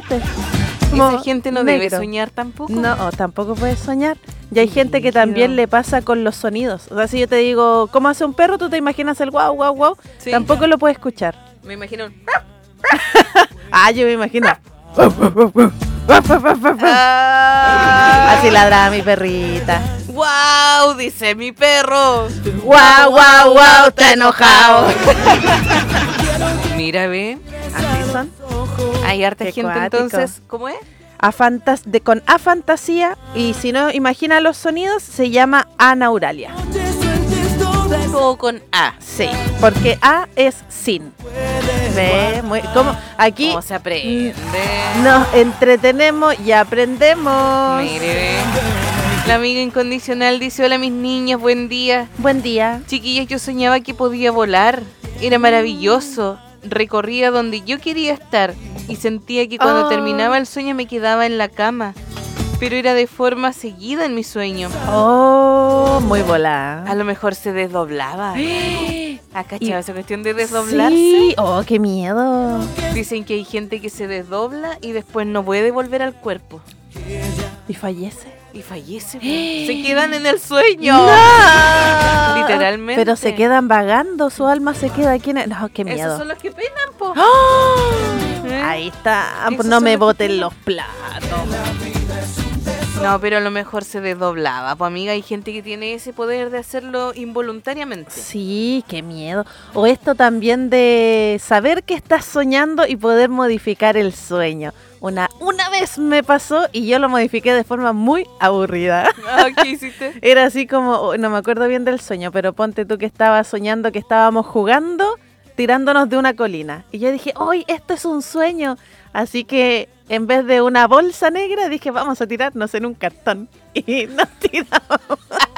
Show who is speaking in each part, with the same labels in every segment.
Speaker 1: transparente. Como
Speaker 2: Esa gente no
Speaker 1: negro.
Speaker 2: debe soñar tampoco.
Speaker 1: No, tampoco puedes soñar. Y hay gente que
Speaker 2: Brígido.
Speaker 1: también le pasa con los sonidos. O sea, si yo te digo, ¿cómo hace un perro? Tú te imaginas el guau, guau, guau.
Speaker 2: Sí.
Speaker 1: Tampoco lo puedes escuchar.
Speaker 2: Me imagino un...
Speaker 1: Yo me imagino.
Speaker 2: Ah.
Speaker 1: Así ladraba mi perrita.
Speaker 2: ¡Wow! Dice mi perro.
Speaker 1: Guau, guau, guau, está enojado.
Speaker 2: Mira, ve.
Speaker 1: Así son.
Speaker 2: Hay harta
Speaker 1: Qué
Speaker 2: gente
Speaker 1: cuático.
Speaker 2: entonces. ¿Cómo es?
Speaker 1: Con afantasía. Y si no imagina los sonidos, se llama anauralia.
Speaker 2: Todo con A.
Speaker 1: Sí, porque A es sin. ¿Ve? ¿Cómo? Aquí
Speaker 2: ¿Cómo se aprende?
Speaker 1: nos entretenemos y aprendemos.
Speaker 2: Mire, ve. La amiga incondicional dice: hola mis niñas, buen día.
Speaker 1: Buen día.
Speaker 2: Chiquillas, yo soñaba que podía volar. Era maravilloso. Recorría donde yo quería estar y sentía que cuando terminaba el sueño me quedaba en la cama. Pero era de forma seguida en mi sueño.
Speaker 1: Muy volada.
Speaker 2: A lo mejor se desdoblaba. ¿Has cachado esa cuestión de desdoblarse?
Speaker 1: Sí. Qué miedo.
Speaker 2: Dicen que hay gente que se desdobla y después no puede volver al cuerpo.
Speaker 1: Y fallece.
Speaker 2: Y fallece. Se quedan en el sueño.
Speaker 1: ¡No!
Speaker 2: Literalmente.
Speaker 1: Pero se quedan vagando, su alma se queda aquí en el... No, qué miedo.
Speaker 2: Esos son los que penan, po. ¿Eh?
Speaker 1: Ahí está.
Speaker 2: Esos
Speaker 1: No
Speaker 2: son
Speaker 1: me
Speaker 2: los que
Speaker 1: boten
Speaker 2: penan.
Speaker 1: los platos.
Speaker 2: No, pero a lo mejor se desdoblaba. Pues amiga, hay gente que tiene ese poder de hacerlo involuntariamente.
Speaker 1: Sí, qué miedo. O esto también de saber que estás soñando y poder modificar el sueño. Una vez me pasó y yo lo modifiqué de forma muy aburrida.
Speaker 2: ¿Qué hiciste?
Speaker 1: Era así como, no me acuerdo bien del sueño, pero ponte tú que estabas soñando que estábamos jugando, tirándonos de una colina. Y yo dije, ¡ay, esto es un sueño! Así que en vez de una bolsa negra, dije, vamos a tirarnos en un cartón. Y nos tiramos.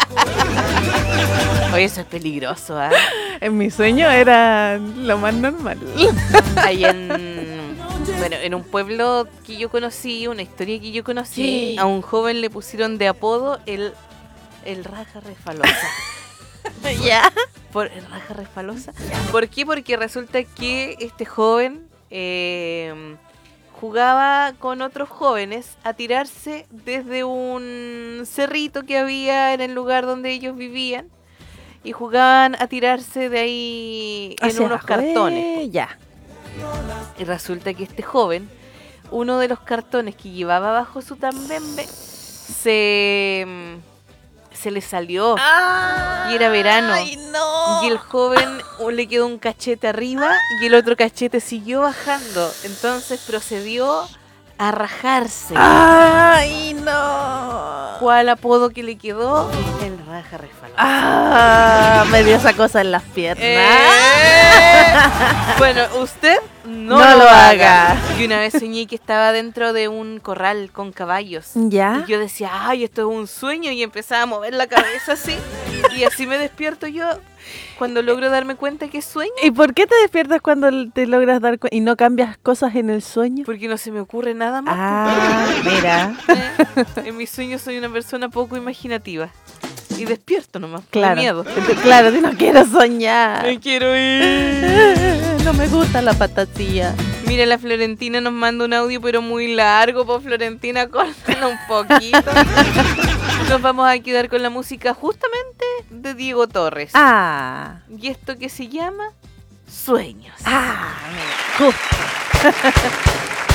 Speaker 2: Oye, eso es peligroso, ¿ah?
Speaker 1: En mi sueño era lo más normal.
Speaker 2: Ahí en un pueblo que yo conocí, una historia que yo conocí,
Speaker 1: ¿Qué?
Speaker 2: a un joven le pusieron de apodo el raja refalosa.
Speaker 1: ¿Ya?
Speaker 2: El raja refalosa. ¿Por qué? Porque resulta que este joven jugaba con otros jóvenes a tirarse desde un cerrito que había en el lugar donde ellos vivían y jugaban a tirarse de ahí en
Speaker 1: Hacia
Speaker 2: unos
Speaker 1: abajo,
Speaker 2: cartones.
Speaker 1: ya.
Speaker 2: Y resulta que este joven, uno de los cartones que llevaba bajo su tambembe, se le salió. Y era verano.
Speaker 1: ¡Ay, no!
Speaker 2: Y el joven le quedó un cachete arriba y el otro cachete siguió bajando. Entonces procedió a rajarse.
Speaker 1: ¡Ay, no!
Speaker 2: ¿Cuál apodo que le quedó? El raja refalosa.
Speaker 1: Me dio esa cosa en las piernas.
Speaker 2: Bueno, usted no
Speaker 1: No
Speaker 2: lo
Speaker 1: lo
Speaker 2: haga.
Speaker 1: haga.
Speaker 2: Y una vez soñé que estaba dentro de un corral con caballos.
Speaker 1: ¿Ya?
Speaker 2: Y yo decía, ay, esto es un sueño. Y empezaba a mover la cabeza así. Y así me despierto yo cuando logro darme cuenta que sueño.
Speaker 1: ¿Y por qué te despiertas cuando te logras dar cuenta y no cambias cosas en el sueño?
Speaker 2: Porque no se me ocurre nada más.
Speaker 1: Mira.
Speaker 2: En mis sueños soy una persona poco imaginativa. Y despierto nomás, por
Speaker 1: Claro.
Speaker 2: miedo.
Speaker 1: Claro, no quiero soñar.
Speaker 2: Me quiero ir.
Speaker 1: No me gusta la patatilla.
Speaker 2: Mira, la Florentina nos manda un audio, pero muy largo. Por Florentina, córtalo un poquito. Nos vamos a quedar con la música justamente de Diego Torres. Y esto que se llama Sueños.
Speaker 1: Me gusta.